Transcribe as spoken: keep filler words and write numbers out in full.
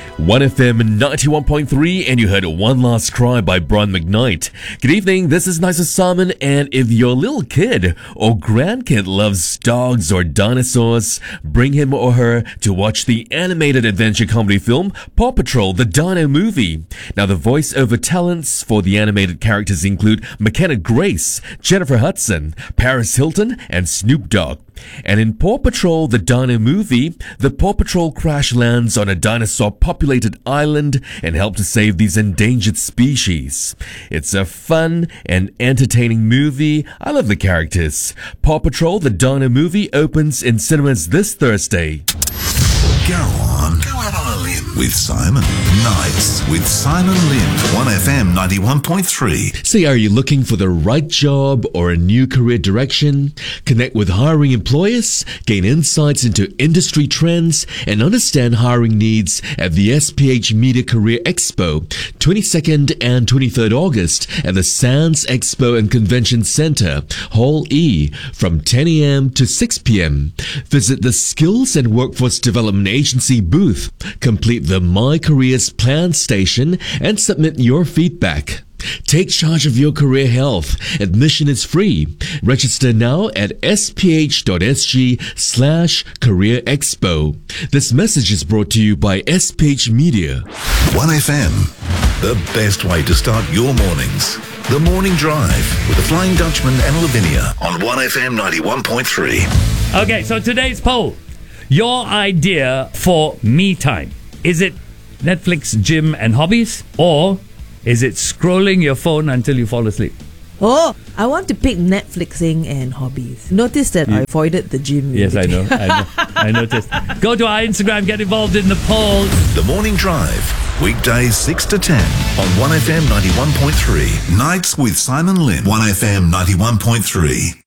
one F M ninety-one point three, and you heard One Last Cry by Brian McKnight. Good evening, this is Nisa Salmon, and if your little kid or grandkid loves dogs or dinosaurs, bring him or her to watch the animated adventure comedy film Paw Patrol, the Dino Movie. Now, the voiceover talents for the animated characters include McKenna Grace, Jennifer Hudson, Paris Hilton, and Snoop Dogg. And in Paw Patrol, the Dino Movie, the Paw Patrol crash lands on a dinosaur-populated island and help to save these endangered species. It's a fun and entertaining movie. I love the characters. Paw Patrol, the Dino Movie opens in cinemas this Thursday. Go on. Go out on a limb with Simon. Nights with Simon Lim. one F M ninety-one point three. Say, are you looking for the right job or a new career direction? Connect with hiring employers, gain insights into industry trends, and understand hiring needs at the S P H Media Career Expo, twenty-second and twenty-third August at the Sands Expo and Convention Center, Hall E, from ten A M to six P M Visit the Skills and Workforce Development Agency booth, complete the My Careers Plan station, and submit your feedback. Take charge of your career health. Admission is free. Register now at sph.sg slash career expo. This message is brought to you by S P H Media. one F M, the best way to start your mornings. The Morning Drive with the Flying Dutchman and Lavinia on one F M ninety-one point three. Okay, so today's poll. Your idea for me time. Is it Netflix, gym, and hobbies? Or is it scrolling your phone until you fall asleep? Oh, I want to pick Netflixing and hobbies. Notice that You- I avoided the gym. Yes, I know. I know. I noticed. Go to our Instagram, get involved in the poll. The Morning Drive, weekdays six to ten on one F M ninety-one point three. Nights with Simon Lim, one F M ninety-one point three.